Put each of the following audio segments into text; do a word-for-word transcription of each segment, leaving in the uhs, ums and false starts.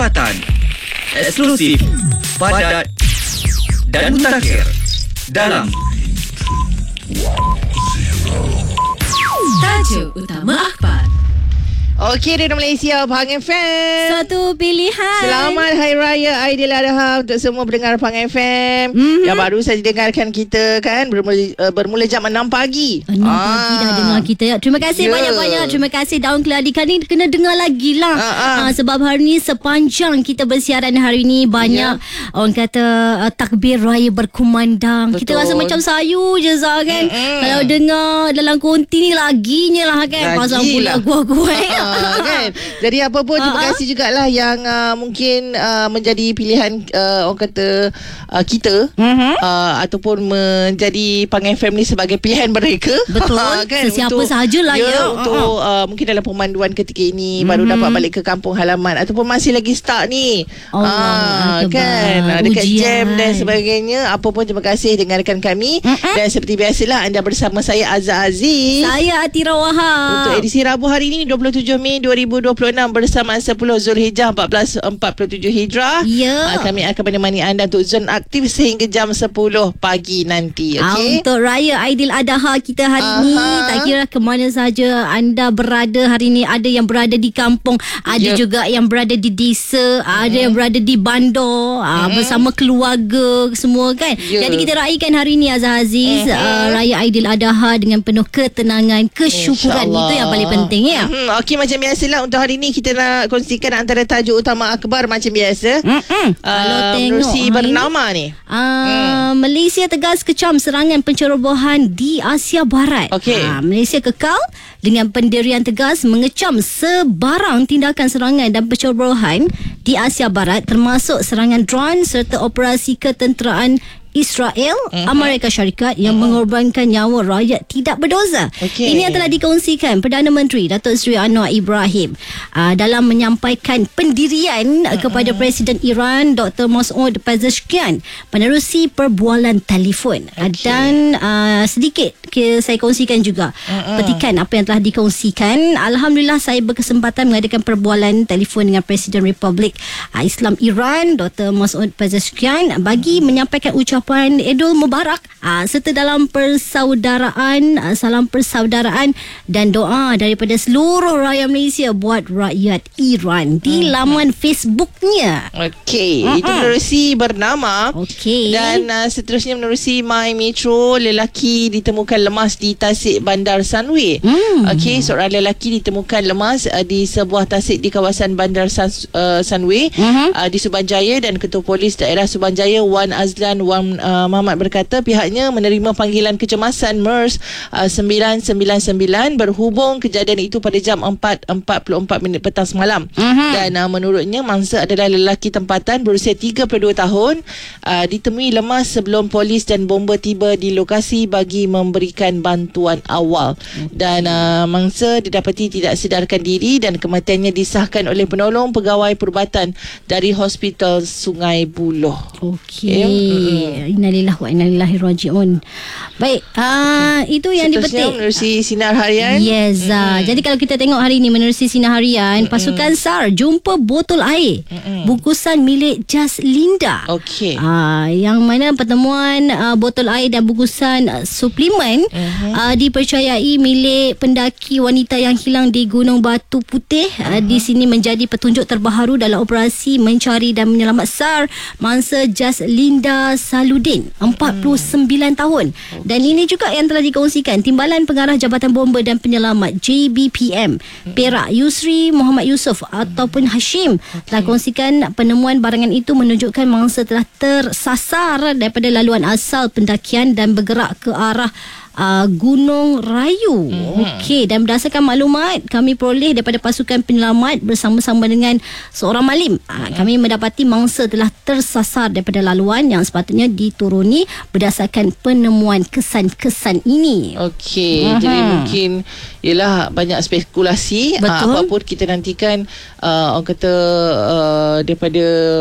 Kecepatan, eksklusif, padat dan mutakhir dalam Tajuk Utama Akhbar. Okey, Radio Malaysia, Pahang F M. Satu pilihan. Selamat Hari Raya Aidiladha untuk semua pendengar Pahang F M mm-hmm. yang baru saja dengarkan kita kan bermula, uh, bermula jam enam pagi. enam ah. pagi dah dengar kita. Terima kasih yeah. banyak-banyak. Terima kasih Daun Keladi. Kali ni kena dengar lagi lah. Uh, uh. Uh, sebab hari ni sepanjang kita bersiaran hari ni banyak yeah. orang kata uh, takbir raya berkumandang. Betul. Kita rasa macam sayu je Zah kan. Mm-hmm. Kalau dengar dalam konti ni laginya lah kan. Lagi pasal pula gua-gua Uh, kan? Jadi apa pun terima uh-huh. kasih jugalah yang uh, mungkin uh, menjadi pilihan uh, orang kata uh, kita uh-huh. uh, ataupun menjadi Pahang F M ni sebagai pilihan mereka. Betul. kan? Sesiapa sahajalah ya, ya. Untuk uh-huh. uh, mungkin dalam pemanduan ketika ini uh-huh. baru dapat balik ke kampung halaman ataupun masih lagi start ni. Allah, uh, kan uh, dekat ujian. jam dan sebagainya. Apa pun terima kasih dengarkan kami uh-huh. dan seperti biasalah anda bersama saya Azhar Aziz. Saya Atira Wahab. Untuk edisi Rabu hari ini dua puluh tujuh Mei dua ribu dua puluh enam bersama sepuluh Zulhijjah empat belas empat puluh tujuh Hijrah. Ya. Uh, kami akan menemani anda untuk zon aktif sehingga jam sepuluh pagi nanti. Okay? Uh, untuk Raya Aidiladha kita hari Aha. ni, tak kira ke mana saja anda berada hari ni, ada yang berada di kampung, ada yeah. juga yang berada di desa, mm-hmm. ada yang berada di bandar, mm-hmm. uh, bersama keluarga semua kan. Yeah. Jadi kita raikan hari ni Azhar Aziz, mm-hmm. uh, Raya Aidiladha dengan penuh ketenangan, kesyukuran. Itu yang paling penting ya. Mm-hmm. Okey, macam biasalah untuk hari ni kita nak kongsikan antara tajuk utama akhbar macam biasa. Uh, menerusi bernama ni. Uh, hmm. Malaysia tegas kecam serangan pencerobohan di Asia Barat. Okay. Uh, Malaysia kekal dengan pendirian tegas mengecam sebarang tindakan serangan dan pencerobohan di Asia Barat termasuk serangan drone serta operasi ketenteraan Israel, uh-huh. Amerika Syarikat yang uh-huh. mengorbankan nyawa rakyat tidak berdosa. Okay. Ini yang telah dikongsikan Perdana Menteri Datuk Seri Anwar Ibrahim uh, dalam menyampaikan pendirian uh-huh. kepada Presiden Iran Doktor Masoud Pezeshkian menerusi perbualan telefon. Okay. Dan uh, sedikit ke, saya kongsikan juga uh-huh. petikan apa yang telah dikongsikan. Alhamdulillah saya berkesempatan mengadakan perbualan telefon dengan Presiden Republik uh, Islam Iran Doktor Masoud Pezeshkian bagi menyampaikan ucapan Idul Mubarak aa, serta dalam persaudaraan, aa, salam persaudaraan dan doa daripada seluruh rakyat Malaysia buat rakyat Iran di hmm. laman Facebooknya. Okey, uh-huh. itu menerusi bernama. Okey. Dan uh, seterusnya menerusi My Metro, lelaki ditemukan lemas di tasik Bandar Sunway. Hmm. Okey, seorang lelaki ditemukan lemas uh, di sebuah tasik di kawasan Bandar Sun, uh, Sunway uh-huh. uh, di Subanjaya, dan Ketua Polis Daerah Subanjaya Wan Azlan Wan Uh, Muhammad berkata pihaknya menerima panggilan kecemasan MERS uh, sembilan sembilan sembilan berhubung kejadian itu pada jam empat empat puluh empat minit petang semalam. Uh-huh. Dan uh, menurutnya mangsa adalah lelaki tempatan berusia tiga puluh dua tahun, uh, ditemui lemas sebelum polis dan bomba tiba di lokasi bagi memberikan bantuan awal. Uh-huh. Dan uh, mangsa didapati tidak sedarkan diri dan kematiannya disahkan oleh penolong pegawai perubatan dari Hospital Sungai Buloh. Okey. Okay. Innalillahi wa inna ilaihi raji'un. Baik, uh, okay. itu yang dipetik menerusi Sinar Harian. Yes. Mm-hmm. Jadi kalau kita tengok hari ini menerusi Sinar Harian, mm-hmm. pasukan S A R jumpa botol air mm-hmm. bungkusan milik Jas Linda. Okey. Uh, yang mana pertemuan uh, botol air dan bungkusan uh, suplemen mm-hmm. uh, dipercayai milik pendaki wanita yang hilang di Gunung Batu Putih. Mm-hmm. Uh, di sini menjadi petunjuk terbaru dalam operasi mencari dan menyelamat S A R mangsa Jas Linda Saludin, empat puluh sembilan tahun. Okay. Dan ini juga yang telah dikongsikan Timbalan Pengarah Jabatan Bomba dan Penyelamat J B P M Perak Yusri Muhammad Yusof ataupun Hashim okay. telah kongsikan penemuan barangan itu menunjukkan mangsa telah tersasar daripada laluan asal pendakian dan bergerak ke arah Uh, Gunung Rayu. Mm-hmm. Okey, dan berdasarkan maklumat kami peroleh daripada pasukan penyelamat bersama-sama dengan seorang malim, mm-hmm. uh, kami mendapati mangsa telah tersasar daripada laluan yang sepatutnya dituruni berdasarkan penemuan kesan-kesan ini. Okey, mm-hmm. jadi mungkin ialah banyak spekulasi. Uh, apa pun kita nantikan uh, orang kata uh, daripada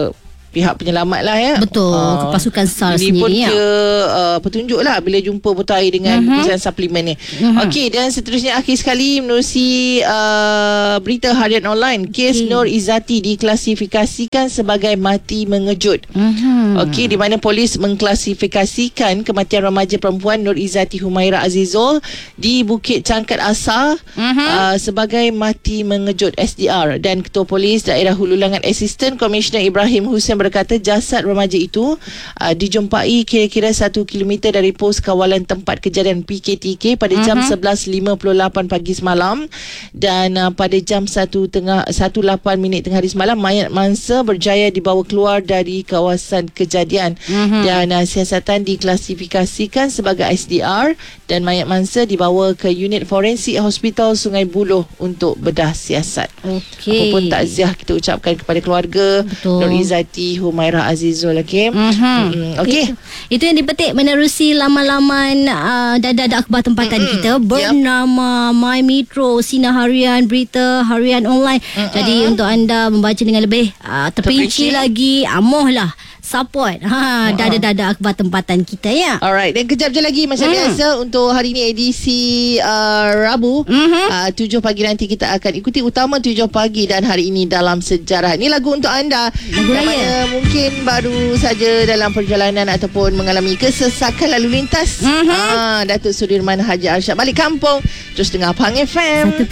pihak penyelamat lah ya. Betul, Ah, pasukan SAR ini sendiri pun ya. dia uh, petunjuk lah bila jumpa botol air dengan Mhm. bungkusan suplemen ni. Mhm. Okey, dan seterusnya akhir sekali menerusi uh, berita harian online, kes Okey. Nur Izzati diklasifikasikan sebagai mati mengejut. Mhm. Okey, di mana polis mengklasifikasikan kematian remaja perempuan Nur Izzati Humaira Azizul di Bukit Cangkat Asar Mhm. uh, sebagai mati mengejut S D R. Dan Ketua Polis Daerah Hulu Langat Assistant Komisioner Ibrahim Hussein berkata jasad remaja itu uh, dijumpai kira-kira satu kilometer dari pos kawalan tempat kejadian P K T K pada jam Mhm. sebelas lima puluh lapan pagi semalam, dan uh, pada jam satu tengah satu lapan minit tengah hari semalam mayat mangsa berjaya dibawa keluar dari kawasan kejadian. Mhm. Dan uh, siasatan diklasifikasikan sebagai S D R dan mayat mangsa dibawa ke unit forensik Hospital Sungai Buloh untuk bedah siasat. Okey. Apapun takziah kita ucapkan kepada keluarga Betul. Nur Izzati Humaira Azizul. Okey. Mhm. Mm, okey. Itu, itu yang dipetik menerusi laman-laman uh, dada-dada akhbar tempatan Mm-mm. kita bernama My Metro, Sinar Harian, Berita Harian Online. Mm-mm. Jadi untuk anda membaca dengan lebih uh, terperinci Terperinci. lagi, amoh lah support ha, dada-dada akhbar tempatan kita ya. Alright, dan kejap je lagi macam Hmm. biasa untuk hari ni edisi uh, Rabu Mhm. uh, tujuh pagi nanti kita akan ikuti utama tujuh pagi dan hari ini dalam sejarah. Ini lagu untuk anda Lagu yang raya. mana mungkin baru saja dalam perjalanan ataupun mengalami kesesakan lalu lintas. Mhm. Ah, Datuk Sudirman Haji Arsyad balik kampung terus dengar Pang F M. Satu